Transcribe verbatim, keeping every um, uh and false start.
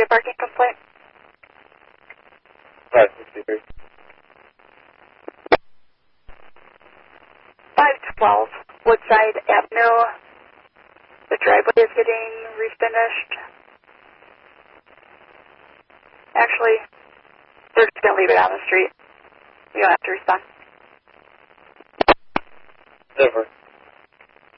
parking complaint? five sixty-three. five twelve Woodside Avenue. The driveway is getting refinished. Actually, they're just going to leave it on the street. You don't have to respond. Over.